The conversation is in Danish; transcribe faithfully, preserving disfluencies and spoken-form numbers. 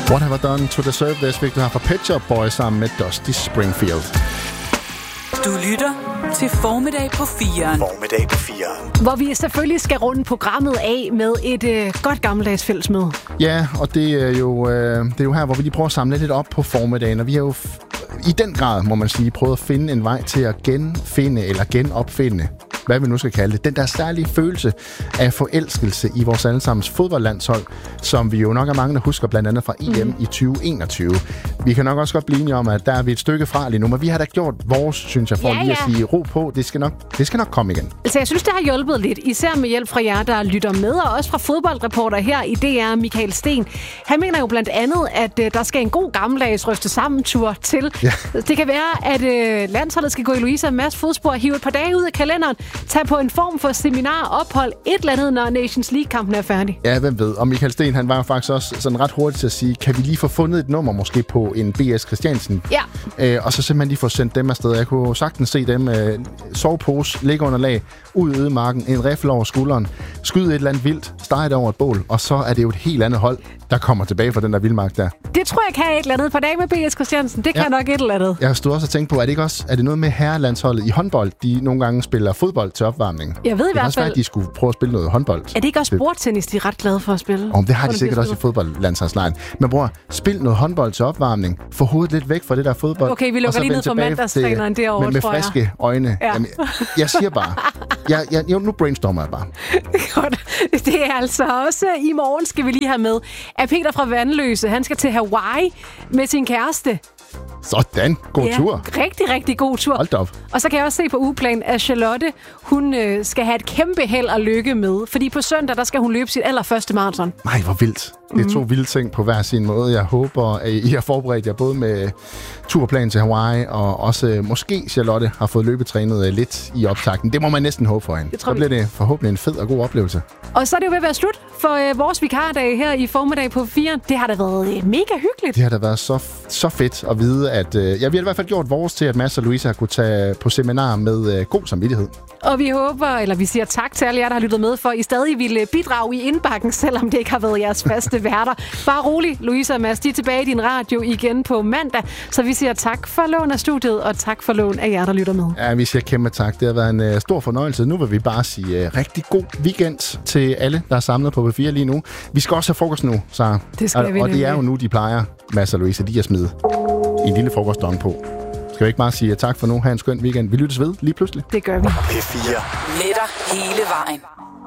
What Have I Done to Deserve This, fik du her fra Pet Shop Boys sammen med Dusty Springfield. Du lytter til Formiddag på firen. Formiddag på firen. Hvor vi selvfølgelig skal runde programmet af med et øh, godt gammeldags fællesmøde. Ja, og det er, jo, øh, det er jo her, hvor vi lige prøver at samle lidt op på formiddagen. Og vi har jo f- i den grad, må man sige, prøvet at finde en vej til at genfinde eller genopfinde, hvad vi nu skal kalde det, den der særlige følelse af forelskelse i vores allesammens fodboldlandshold, som vi jo nok er mange, der husker blandt andet fra E M mm. i tyve enogtyve. Vi kan nok også godt blive enige om, at der er vi et stykke fra lige nu, men vi har da gjort vores, synes jeg, for ja, lige at ja. sige ro på. Det skal, nok, det skal nok komme igen. Altså, jeg synes, det har hjulpet lidt, især med hjælp fra jer, der lytter med, og også fra fodboldreporter her i D R, Michael Sten. Han mener jo blandt andet, at øh, der skal en god gammeldags ryste sammen-tur til. Ja. Det kan være, at øh, landsholdet skal gå i Louise Mads fodspor, hive et par dage ud af kalenderen, tage på en form for seminar, ophold, et eller andet, når Nations League-kampen er færdig. Ja, hvem ved. Og Michael Sten, han var jo faktisk også sådan ret hurtigt til at sige, kan vi lige få fundet et nummer måske på en B S Christiansen? Ja. Øh, og så simpelthen lige få sendt dem afsted. Jeg kunne sagtens se dem øh, sovepose, ligge under lag, ud i ødemarken, en riffel over skulderen, skyde et eller andet vildt, stege det over et bål, og så er det jo et helt andet hold, der kommer tilbage fra den der vildmark der. Det tror jeg kan et eller andet. På dag med B S Christiansen, det kan Ja. nok et eller andet. Jeg stod også og tænkte på, er det ikke også, er det noget med herrelandsholdet i håndbold, de nogle gange spiller fodbold til opvarmning? Jeg ved i det hvert kan også være, fald- at de skulle prøve at spille noget håndbold. Er det ikke også bordtennis, de er ret glade for at spille? Om det har Hvor de sikkert bliver også i fodboldlandsholdslejren. Men bror, spil noget håndbold til opvarmning. Få hovedet lidt væk fra det der fodbold. Okay, vi lukker og så lige vend ned for tilbage mandagstræneren til- derovre, med, med tror jeg. friske øjne. Ja. Jamen, jeg siger bare. Jeg, jeg, jo, nu brainstormer jeg bare. Godt. Det er altså også i morgen skal vi lige have med, at Peter fra Vandløse, han skal til Hawaii med sin kæreste. Sådan. God Ja, tur. rigtig, rigtig god tur. Hold da op. Og så kan jeg også se på ugeplanen, at Charlotte, hun øh, skal have et kæmpe held og lykke med. Fordi på søndag, der skal hun løbe sit allerførste maraton. Nej, hvor vildt. Det er to vilde ting på hver sin måde. Jeg håber, at I har forberedt jer både med turplan til Hawaii, og også øh, måske Charlotte har fået løbetrænet øh, lidt i optakten. Det må man næsten håbe for hende. Det tror Så vi. bliver det forhåbentlig en fed og god oplevelse. Og så er det jo ved at være slut for øh, vores vikardag her i formiddag på fire. Det har da været øh, mega hyggeligt. Det har da været så, så fedt at vide, at øh, ja, vi har i hvert fald gjort vores til, at Mads og Louise har kunne tage på seminar med øh, god samvittighed. Og vi håber, eller vi siger tak til alle jer, der har lyttet med, for I stadig ville bidrage i indbakken, selvom det ikke har været jeres faste værter. Bare rolig, Louise og Mads, de er tilbage i din radio igen på mandag. Så vi siger tak for lån af studiet, og tak for lån af jer, der lytter med. Ja, vi siger kæmpe tak. Det har været en øh, stor fornøjelse. Nu vil vi bare sige øh, rigtig god weekend til alle, der er samlet på B fire lige nu. Vi skal også have frokost nu, så. Det skal og, vi og det er jo nemlig. nu, de plejer, Mads og Louise, de er smidt en lille frokost på. Skal vi ikke bare sige tak for nu? Ha' en skøn weekend. Vi lyttes ved lige pludselig. Det gør vi. P fire. Med dig hele vejen.